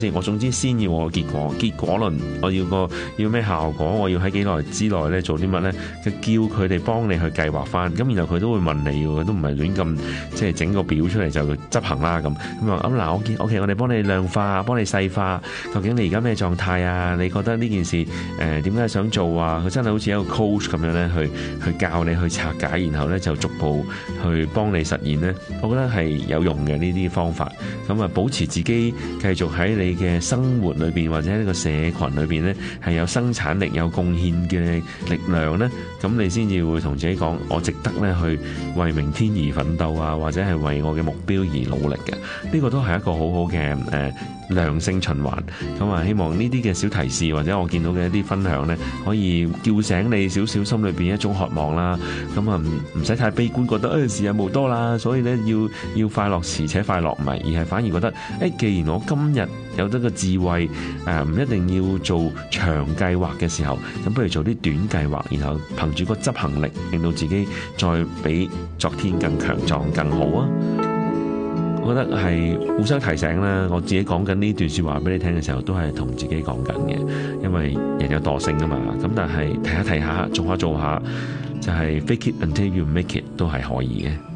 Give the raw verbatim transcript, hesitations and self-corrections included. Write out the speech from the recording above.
我總之先要我結果，結果論我要個要咩效果，我要喺幾耐之內咧做啲乜咧，就叫佢哋幫你去計劃翻。咁然後佢都會問你嘅，都唔係亂咁即係整個表出嚟就執行啦咁。咁話咁嗱，我見 OK，我哋幫你量化，幫你細化，究竟你而家咩狀態啊？你覺得呢件事誒點解想做啊？佢真係好似一個 coach 咁樣咧，去去教你去拆解，然後咧就逐步去幫你實現咧。我覺得係有用嘅呢啲方法。咁啊，保持自己繼續喺你嘅生活裏邊或者呢個社群裏邊呢，係有生產力、有貢獻嘅力量呢，咁你先至會同自己講，我值得呢去為明天而奮鬥啊，或者係為我嘅目標而努力嘅。呢個都係一個好好嘅誒良性循環。咁啊，希望呢啲嘅小提示或者我見到嘅一啲分享呢，可以叫醒你少少心裏邊一種渴望啦。咁啊，唔唔使太悲觀，覺得誒時日無多啦，所以呢，要要快樂時且快樂，唔係，而係反而覺得誒，既然我今日有得個智慧，誒唔一定要做長計劃嘅時候，咁不如做啲短計劃，然後憑住個執行力，令到自己再比昨天更強壯、更好啊！我覺得係互相提醒啦。我自己講緊呢段説話俾你聽嘅時候，都係同自己講緊嘅，因為人有惰性啊嘛。咁但係提下提下，做下做下，就係 fake it until you make it 都係可以嘅。